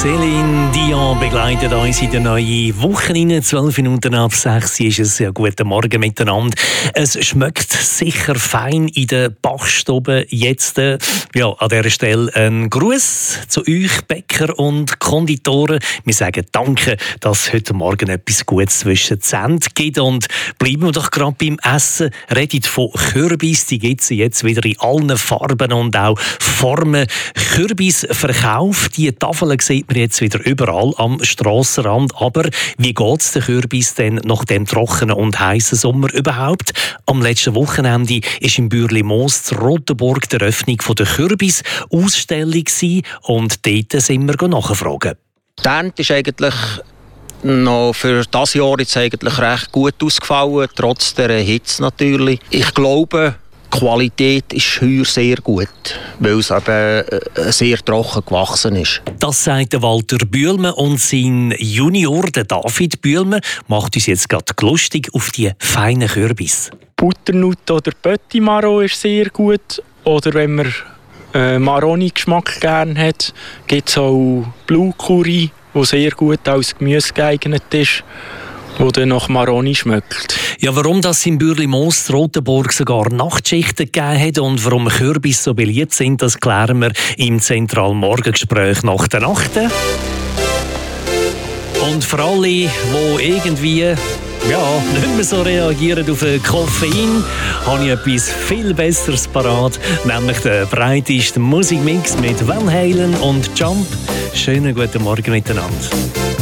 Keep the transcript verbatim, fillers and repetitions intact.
Céline Dion begleitet uns in der neuen Woche. zwölf Minuten ab sechs ist es. Ja, guten Morgen miteinander. Es schmeckt sicher fein in der Backstube. Jetzt äh, ja, an dieser Stelle ein Gruß zu euch, Bäcker und Konditoren. Wir sagen Danke, dass es heute Morgen etwas Gutes zwischen die Zähne gibt. Und bleiben wir doch gerade beim Essen. Redet von Kürbis. Die gibt es jetzt wieder in allen Farben und auch Formen. Kürbisverkauf, die Tafeln sieht man jetzt wieder überall am Strassenrand. Aber wie geht es den Kürbis denn nach dem trockenen und heißen Sommer überhaupt? Am letzten Wochenende war im Bürli Moos zu Rotenburg die Eröffnung der Kürbis-Ausstellung und dort sind wir nachfragen. Die Ernte ist eigentlich noch für dieses Jahr jetzt eigentlich recht gut ausgefallen, trotz der Hitze natürlich. Ich glaube, die Qualität ist heuer sehr gut, weil es eben sehr trocken gewachsen ist. Das sagt Walter Bühlmann und sein Junior, der David Bühlmann, macht uns jetzt gerade lustig auf die feinen Kürbis. Butternut oder Petit Marron ist sehr gut. Oder wenn man äh, Maroni-Geschmack gerne hat, gibt es auch Blue Curry, der sehr gut als Gemüse geeignet ist, wo dann nach Maroni schmeckt. Ja, warum das im Bürli Moos Rotenburg sogar Nachtschichten gegeben hat und warum Kürbis so beliebt sind, das klären wir im zentralen Morgengespräch nach der Nacht. Und für alle, die irgendwie ja, nicht mehr so reagieren auf Koffein, habe ich etwas viel Besseres parat, nämlich den breitesten Musikmix mit Van Halen und Jump. Schönen guten Morgen miteinander.